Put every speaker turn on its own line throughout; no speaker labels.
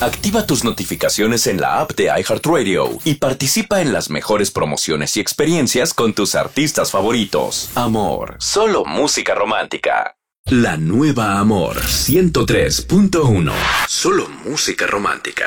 Activa tus notificaciones en la app de iHeartRadio y participa en las mejores promociones y experiencias con tus artistas favoritos. Amor, solo música romántica. La nueva Amor 103.1. Solo música romántica.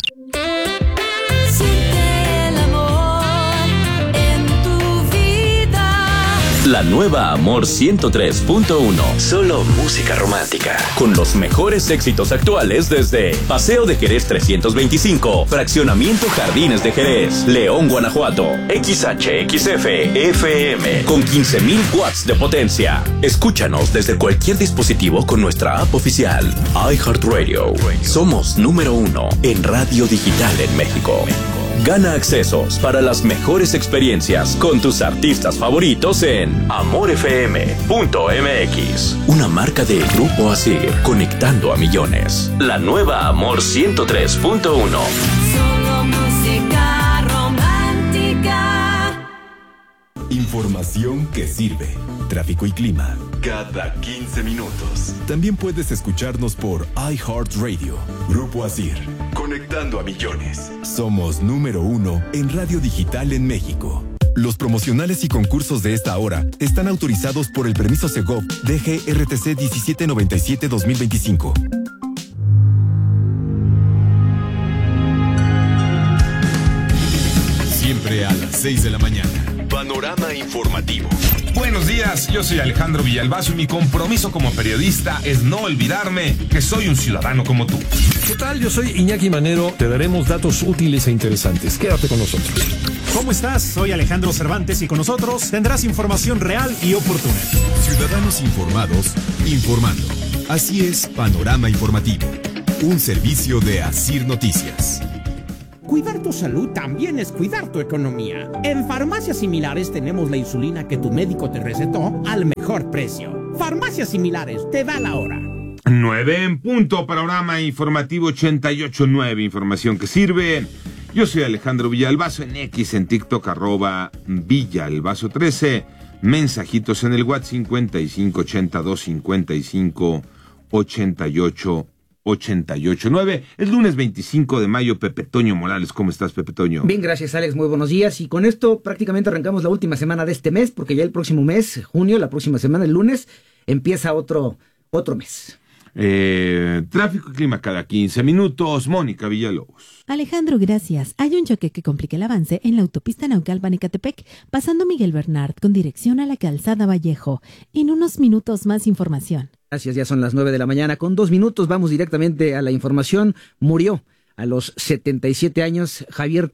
La nueva Amor 103.1. Solo música romántica. Con los mejores éxitos actuales desde Paseo de Jerez 325, Fraccionamiento Jardines de Jerez, León, Guanajuato, XHXF FM, con 15,000 watts de potencia. Escúchanos desde cualquier dispositivo con nuestra app oficial. iHeartRadio. Somos número 1 en radio digital en México. Gana accesos para las mejores experiencias con tus artistas favoritos en amorfm.mx. Una marca de Grupo Asir, conectando a millones. La nueva Amor 103.1.
Solo música romántica.
Información que sirve. Tráfico y clima cada 15 minutos. También puedes escucharnos por iHeartRadio. Grupo Asir, conectando a millones. Somos número 1 en radio digital en México. Los promocionales y concursos de esta hora están autorizados por el permiso Segov DGRTC 1797-2025. Siempre a las 6 de la mañana. Panorama informativo.
Buenos días, yo soy Alejandro Villalbazo y mi compromiso como periodista es no olvidarme que soy un ciudadano como tú.
¿Qué tal? Yo soy Iñaki Manero. Te daremos datos útiles e interesantes. Quédate con nosotros.
¿Cómo estás? Soy Alejandro Cervantes y con nosotros tendrás información real y oportuna.
Ciudadanos informados, informando. Así es, Panorama Informativo. Un servicio de Asir Noticias.
Cuidar tu salud también es cuidar tu economía. En Farmacias Similares tenemos la insulina que tu médico te recetó al mejor precio. Farmacias Similares, te da la hora.
9 en punto, Panorama Informativo 88.9, información que sirve. Yo soy Alejandro Villalbazo en X, en TikTok, @Villalbazo13. Mensajitos en el WhatsApp 5582558889. El lunes 25 de mayo, Pepe Toño Morales. ¿Cómo estás, Pepe Toño?
Bien, gracias, Alex. Muy buenos días. Y con esto prácticamente arrancamos la última semana de este mes, porque ya el próximo mes, junio, la próxima semana, el lunes, empieza otro mes.
Tráfico y clima cada 15 minutos. Mónica Villalobos.
Alejandro, gracias. Hay un choque que complica el avance en la autopista Naucalpan-Ecatepec, pasando Miguel Bernard con dirección a la Calzada Vallejo. En unos minutos más información.
Gracias, ya son las 9 de la mañana. Con 2 minutos vamos directamente a la información. Murió a los 77 años Javier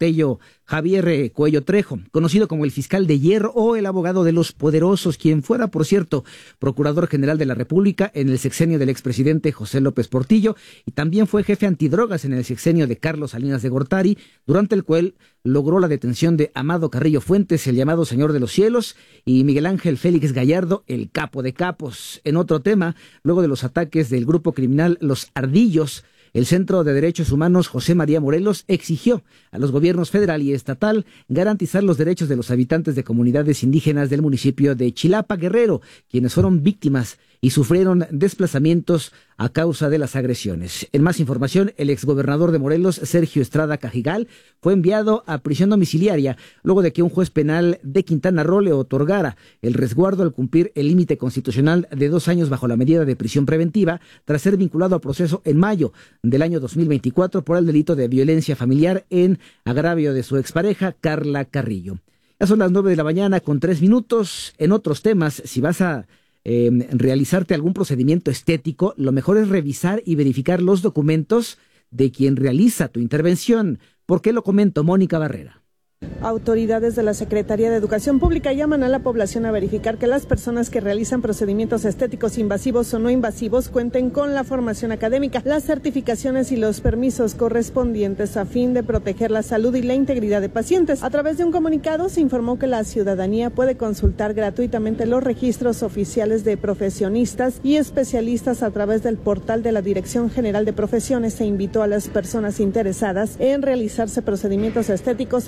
Cuello Trejo, conocido como el fiscal de hierro o el abogado de los poderosos, quien fuera, por cierto, procurador general de la República en el sexenio del expresidente José López Portillo y también fue jefe antidrogas en el sexenio de Carlos Salinas de Gortari, durante el cual logró la detención de Amado Carrillo Fuentes, el llamado Señor de los Cielos, y Miguel Ángel Félix Gallardo, el capo de capos. En otro tema, luego de los ataques del grupo criminal Los Ardillos, el Centro de Derechos Humanos José María Morelos exigió a los gobiernos federal y estatal garantizar los derechos de los habitantes de comunidades indígenas del municipio de Chilapa, Guerrero, quienes fueron víctimas y sufrieron desplazamientos a causa de las agresiones. En más información, el exgobernador de Morelos, Sergio Estrada Cajigal, fue enviado a prisión domiciliaria luego de que un juez penal de Quintana Roo le otorgara el resguardo al cumplir el límite constitucional de 2 años bajo la medida de prisión preventiva, tras ser vinculado a proceso en mayo del año 2024 por el delito de violencia familiar en agravio de su expareja, Carla Carrillo. Ya son las 9 de la mañana con 3 minutos. En otros temas, si vas a realizarte algún procedimiento estético, lo mejor es revisar y verificar los documentos de quien realiza tu intervención. ¿Por qué lo comento? Mónica Barrera.
Autoridades de la Secretaría de Educación Pública llaman a la población a verificar que las personas que realizan procedimientos estéticos invasivos o no invasivos cuenten con la formación académica, las certificaciones y los permisos correspondientes a fin de proteger la salud y la integridad de pacientes. A través de un comunicado se informó que la ciudadanía puede consultar gratuitamente los registros oficiales de profesionistas y especialistas a través del portal de la Dirección General de Profesiones. Se invitó a las personas interesadas en realizarse procedimientos estéticos a no dejar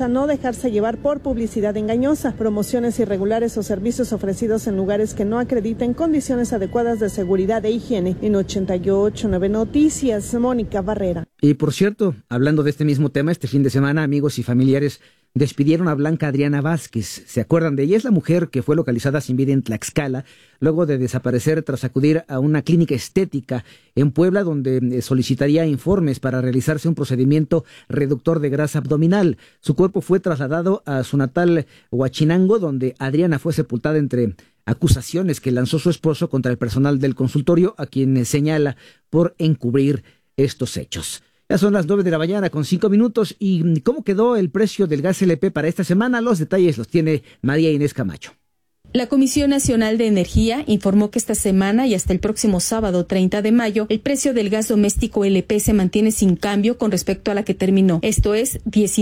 dejarse llevar por publicidad engañosa, promociones irregulares o servicios ofrecidos en lugares que no acrediten condiciones adecuadas de seguridad e higiene. En 88.9 Noticias, Mónica Barrera.
Y por cierto, hablando de este mismo tema, este fin de semana amigos y familiares despidieron a Blanca Adriana Vázquez. ¿Se acuerdan de ella? Es la mujer que fue localizada sin vida en Tlaxcala luego de desaparecer tras acudir a una clínica estética en Puebla donde solicitaría informes para realizarse un procedimiento reductor de grasa abdominal. Su cuerpo fue trasladado a su natal Huachinango, donde Adriana fue sepultada entre acusaciones que lanzó su esposo contra el personal del consultorio, a quien señala por encubrir estos hechos. Ya son las 9 de la mañana con 5 minutos. ¿Y cómo quedó el precio del gas LP para esta semana? Los detalles los tiene María Inés Camacho.
La Comisión Nacional de Energía informó que esta semana y hasta el próximo sábado 30 de mayo, el precio del gas doméstico LP se mantiene sin cambio con respecto a la que terminó. Esto es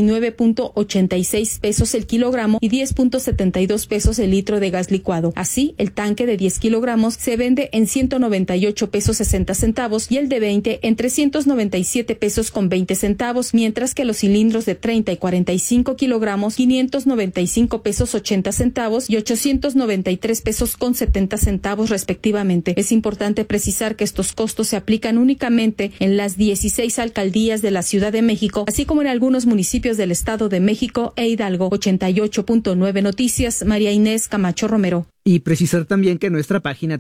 19.86 pesos el kilogramo y 10.72 pesos el litro de gas licuado. Así, el tanque de 10 kilogramos se vende en 198 pesos 60 centavos y el de 20 en 397 pesos con 20 centavos, mientras que los cilindros de 30 y 45 kilogramos 595 pesos 80 centavos y 893 pesos con 70 centavos respectivamente. Es importante precisar que estos costos se aplican únicamente en las 16 alcaldías de la Ciudad de México, así como en algunos municipios del Estado de México e Hidalgo. 88.9 Noticias, María Inés Camacho Romero.
Y precisar también que en nuestra página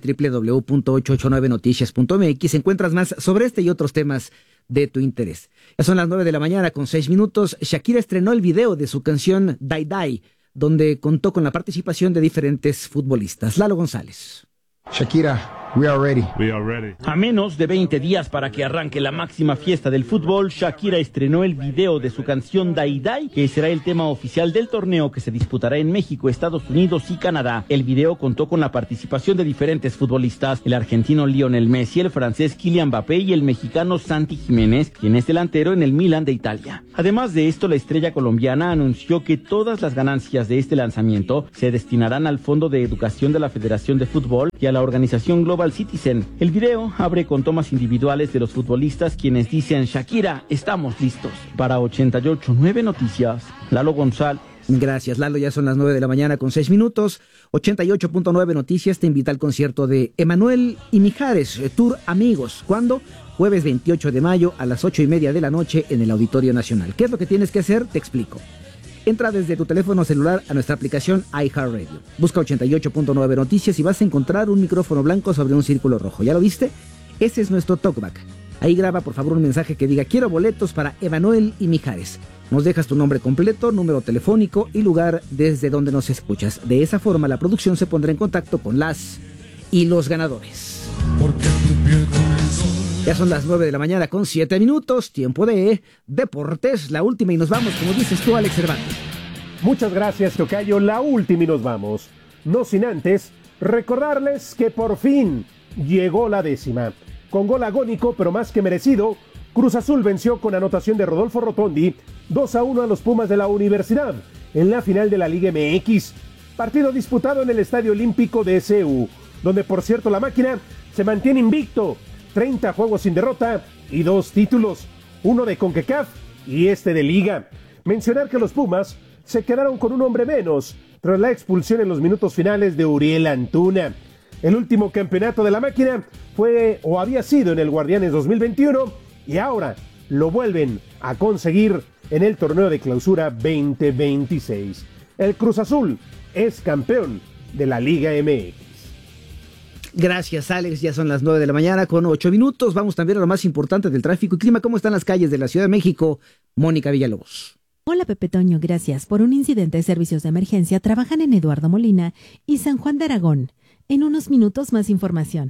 www.889noticias.mx encuentras más sobre este y otros temas de tu interés. Ya son las 9 de la mañana con 6 minutos. Shakira estrenó el video de su canción Die Die, donde contó con la participación de diferentes futbolistas. Lalo González.
Shakira, we are ready.
A menos de 20 días para que arranque la máxima fiesta del fútbol, Shakira estrenó el video de su canción Die Die, que será el tema oficial del torneo que se disputará en México, Estados Unidos y Canadá. El video contó con la participación de diferentes futbolistas, el argentino Lionel Messi, el francés Kylian Mbappé y el mexicano Santi Jiménez, quien es delantero en el Milan de Italia. Además de esto, la estrella colombiana anunció que todas las ganancias de este lanzamiento se destinarán al Fondo de Educación de la Federación de Fútbol y a la organización Global Citizen. El video abre con tomas individuales de los futbolistas, quienes dicen: Shakira, estamos listos. Para 88.9 Noticias, Lalo González.
Gracias, Lalo. Ya son las 9 de la mañana con 6 minutos. 88.9 Noticias te invita al concierto de Emanuel y Mijares, Tour Amigos. ¿Cuándo? Jueves 28 de mayo a las 8:30 de la noche en el Auditorio Nacional. ¿Qué es lo que tienes que hacer? Te explico. Entra desde tu teléfono celular a nuestra aplicación iHeartRadio. Busca 88.9 Noticias y vas a encontrar un micrófono blanco sobre un círculo rojo. ¿Ya lo viste? Ese es nuestro talkback. Ahí graba por favor un mensaje que diga: quiero boletos para Emanuel y Mijares. Nos dejas tu nombre completo, número telefónico y lugar desde donde nos escuchas. De esa forma la producción se pondrá en contacto con las y los ganadores. Ya son las 9 de la mañana con 7 minutos, tiempo de deportes, la última y nos vamos, como dices tú, Alex Cervantes.
Muchas gracias, tocayo, la última y nos vamos. No sin antes recordarles que por fin llegó la 10ª. Con gol agónico, pero más que merecido, Cruz Azul venció con anotación de Rodolfo Rotondi 2-1 a los Pumas de la Universidad en la final de la Liga MX. Partido disputado en el Estadio Olímpico de CU, donde por cierto la máquina se mantiene invicto. 30 juegos sin derrota y 2 títulos, uno de CONCACAF y este de Liga. Mencionar que los Pumas se quedaron con un hombre menos tras la expulsión en los minutos finales de Uriel Antuna. El último campeonato de la máquina fue o había sido en el Guardianes 2021 y ahora lo vuelven a conseguir en el torneo de clausura 2026. El Cruz Azul es campeón de la Liga MX.
Gracias, Alex. Ya son las 9 de la mañana con 8 minutos. Vamos también a lo más importante del tráfico y clima. ¿Cómo están las calles de la Ciudad de México? Mónica Villalobos.
Hola, Pepe Toño. Gracias. Por un incidente, servicios de emergencia trabajan en Eduardo Molina y San Juan de Aragón. En unos minutos más información.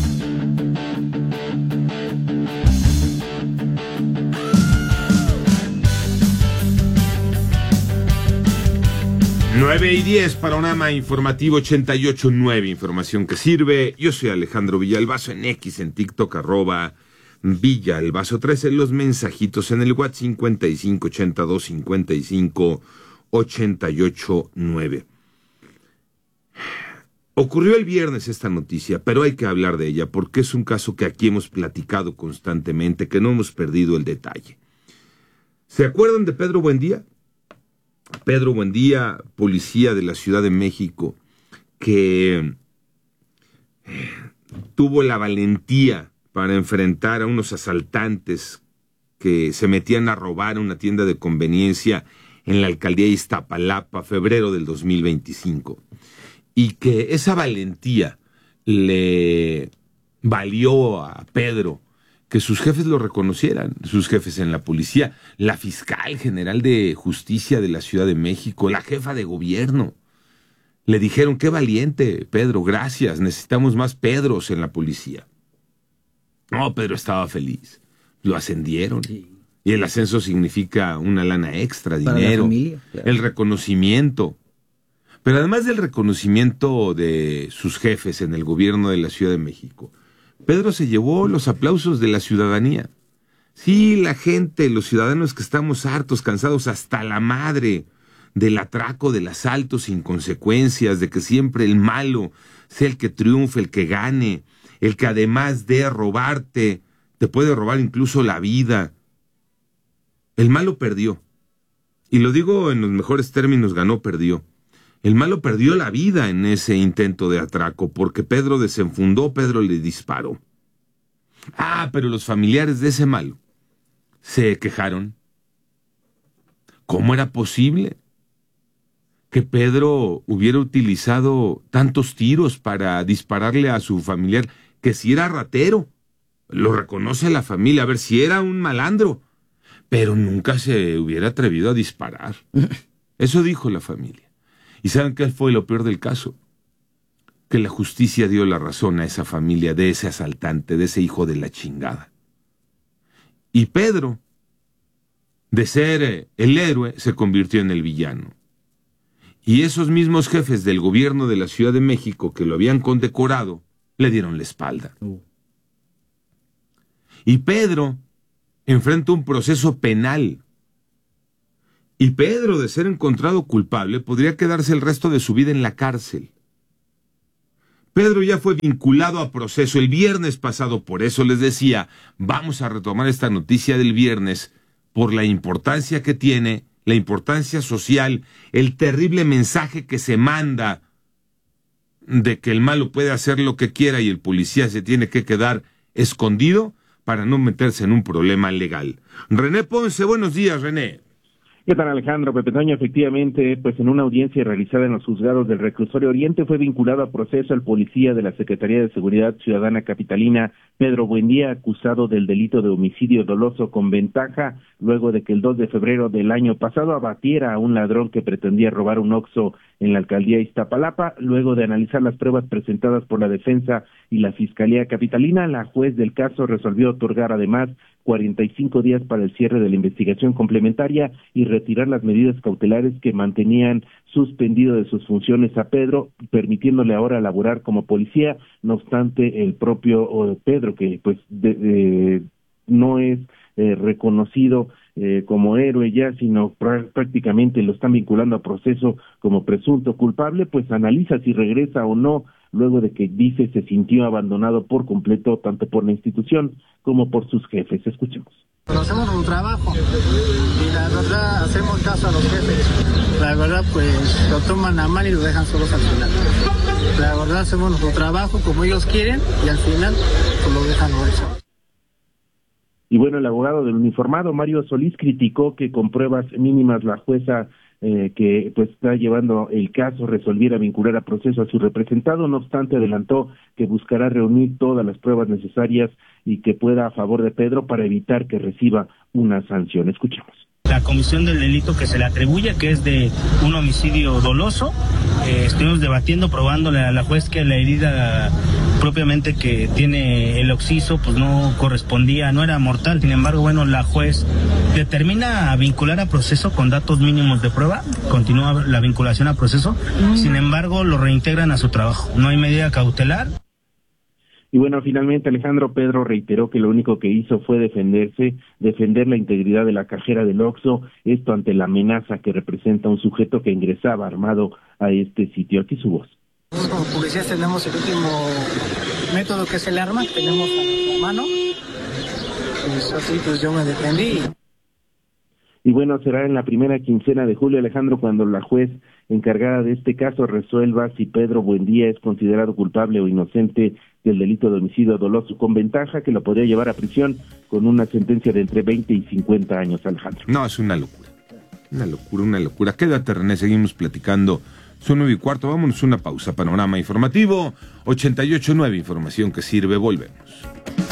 Nueve y 10, Panorama Informativo 88.9, información que sirve. Yo soy Alejandro Villalbazo en X, en TikTok, @Villalbazo13, los mensajitos en el WhatsApp 5582558889. Ocurrió el viernes esta noticia, pero hay que hablar de ella porque es un caso que aquí hemos platicado constantemente, que no hemos perdido el detalle. ¿Se acuerdan de Pedro Buendía? Pedro Buendía, policía de la Ciudad de México, que tuvo la valentía para enfrentar a unos asaltantes que se metían a robar una tienda de conveniencia en la alcaldía de Iztapalapa, febrero del 2025. Y que esa valentía le valió a Pedro que sus jefes lo reconocieran, sus jefes en la policía, la fiscal general de justicia de la Ciudad de México, la jefa de gobierno. Le dijeron, qué valiente, Pedro, gracias, necesitamos más Pedros en la policía. No, Pedro estaba feliz, lo ascendieron. Sí. Y el ascenso significa una lana extra, dinero, para la familia, claro. El reconocimiento. Pero además del reconocimiento de sus jefes en el gobierno de la Ciudad de México, Pedro se llevó los aplausos de la ciudadanía. Sí, la gente, los ciudadanos que estamos hartos, cansados hasta la madre del atraco, del asalto sin consecuencias, de que siempre el malo sea el que triunfe, el que gane, el que además de robarte, te puede robar incluso la vida. El malo perdió. Y lo digo en los mejores términos, ganó, perdió. El malo perdió la vida en ese intento de atraco, porque Pedro desenfundó, Pedro le disparó. Ah, pero los familiares de ese malo se quejaron. ¿Cómo era posible que Pedro hubiera utilizado tantos tiros para dispararle a su familiar? Que si era ratero, lo reconoce la familia, a ver si era un malandro, pero nunca se hubiera atrevido a disparar. Eso dijo la familia. ¿Y saben qué fue lo peor del caso? Que la justicia dio la razón a esa familia de ese asaltante, de ese hijo de la chingada. Y Pedro, de ser el héroe, se convirtió en el villano. Y esos mismos jefes del gobierno de la Ciudad de México que lo habían condecorado, le dieron la espalda. Y Pedro enfrenta un proceso penal. Y Pedro, de ser encontrado culpable, podría quedarse el resto de su vida en la cárcel. Pedro ya fue vinculado a proceso el viernes pasado, por eso les decía, vamos a retomar esta noticia del viernes, por la importancia que tiene, la importancia social, el terrible mensaje que se manda de que el malo puede hacer lo que quiera y el policía se tiene que quedar escondido para no meterse en un problema legal. René Ponce, buenos días, René.
¿Qué tal, Alejandro? Pepe Toño, efectivamente, pues en una audiencia realizada en los juzgados del Reclusorio Oriente fue vinculado a proceso el policía de la Secretaría de Seguridad Ciudadana Capitalina, Pedro Buendía, acusado del delito de homicidio doloso con ventaja, luego de que el 2 de febrero del año pasado abatiera a un ladrón que pretendía robar un Oxxo en la alcaldía Iztapalapa. Luego de analizar las pruebas presentadas por la defensa y la Fiscalía Capitalina, la juez del caso resolvió otorgar además 45 días para el cierre de la investigación complementaria y retirar las medidas cautelares que mantenían suspendido de sus funciones a Pedro, permitiéndole ahora laborar como policía. No obstante, el propio Pedro, que pues no es reconocido como héroe ya, sino prácticamente lo están vinculando a proceso como presunto culpable, pues analiza si regresa o no, luego de que dice se sintió abandonado por completo tanto por la institución como por sus jefes. Escuchemos.
Pero hacemos un trabajo y la verdad hacemos caso a los jefes. La verdad pues lo toman a mal y lo dejan solos al final. La verdad hacemos nuestro trabajo como ellos quieren y al final pues lo dejan solos.
Y bueno, el abogado del uniformado, Mario Solís, criticó que con pruebas mínimas la jueza que pues está llevando el caso resolviera vincular a proceso a su representado. No obstante, adelantó que buscará reunir todas las pruebas necesarias y que pueda a favor de Pedro para evitar que reciba una sanción. Escuchemos.
La comisión del delito que se le atribuye, que es de un homicidio doloso, estuvimos debatiendo, probándole a la juez que la herida propiamente que tiene el occiso pues no correspondía, no era mortal. Sin embargo, bueno, la juez determina vincular a proceso con datos mínimos de prueba, continúa la vinculación a proceso, sin embargo lo reintegran a su trabajo, no hay medida cautelar.
Y bueno, finalmente Alejandro, Pedro reiteró que lo único que hizo fue defender la integridad de la cajera del Oxxo, esto ante la amenaza que representa un sujeto que ingresaba armado a este sitio. Aquí su voz.
Nosotros como policías tenemos el último método que es el arma, tenemos a nuestra mano, pues así pues yo me defendí.
Y bueno, será en la primera quincena de julio, Alejandro, cuando la juez encargada de este caso resuelva si Pedro Buendía es considerado culpable o inocente del delito de homicidio doloso, con ventaja que lo podría llevar a prisión con una sentencia de entre 20 y 50 años, Alejandro.
No, es una locura. Una locura. Quédate, René, seguimos platicando. Son 9:15, vámonos a una pausa. Panorama informativo 88.9, información que sirve, volvemos.